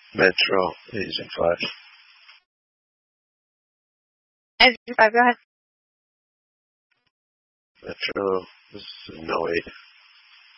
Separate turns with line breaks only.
Metro, Agent 5.
Agent 5, go ahead.
Metro, this is no 08.